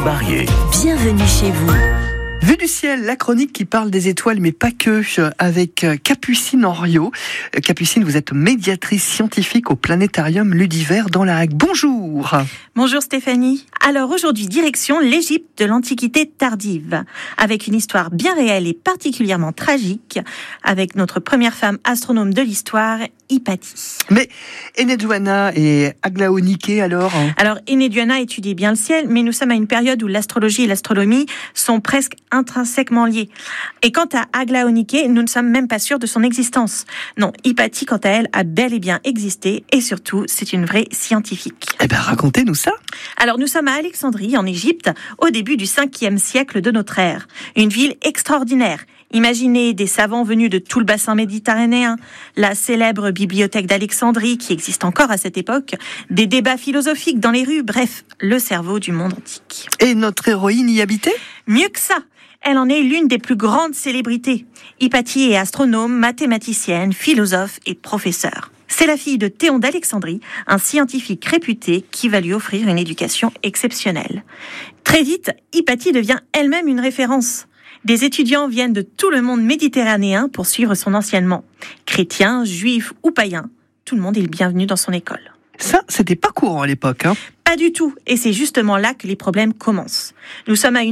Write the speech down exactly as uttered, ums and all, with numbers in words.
Barrier. Bienvenue chez vous. Vue du ciel, la chronique qui parle des étoiles, mais pas que, avec Capucine Henriot. Capucine, vous êtes médiatrice scientifique au Planétarium Ludiver dans la Hague. Bonjour. Bonjour Stéphanie. Alors aujourd'hui, direction l'Égypte de l'Antiquité tardive, avec une histoire bien réelle et particulièrement tragique, avec notre première femme astronome de l'histoire, Hypatie. Mais Enheduanna et Aglaonike alors Alors Enheduanna étudie bien le ciel, mais nous sommes à une période où l'astrologie et l'astronomie sont presque intrinsèquement liées. Et quant à Aglaonike, nous ne sommes même pas sûrs de son existence. Non, Hypatie, quant à elle, a bel et bien existé, et surtout, c'est une vraie scientifique. Eh bien, racontez-nous ça. Alors nous sommes à Alexandrie, en Égypte, au début du cinquième siècle de notre ère. Une ville extraordinaire. Imaginez des savants venus de tout le bassin méditerranéen, la célèbre bibliothèque d'Alexandrie qui existe encore à cette époque, des débats philosophiques dans les rues, bref, le cerveau du monde antique. Et notre héroïne y habitait ? Mieux que ça, elle en est l'une des plus grandes célébrités. Hypatie est astronome, mathématicienne, philosophe et professeure. C'est la fille de Théon d'Alexandrie, un scientifique réputé qui va lui offrir une éducation exceptionnelle. Très vite, Hypatie devient elle-même une référence. Des étudiants viennent de tout le monde méditerranéen pour suivre son enseignement. Chrétiens, juifs ou païens, tout le monde est le bienvenu dans son école. Ça, c'était pas courant à l'époque, hein ? Pas du tout, et c'est justement là que les problèmes commencent. Nous sommes à une